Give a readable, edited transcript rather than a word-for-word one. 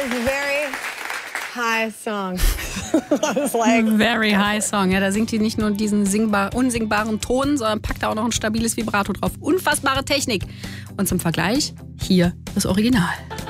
was very high song. I was like, Very high song. Ja, da singt die nicht nur diesen unsingbaren Ton, sondern packt da auch noch ein stabiles Vibrato drauf. Unfassbare Technik. Und zum Vergleich, hier das Original.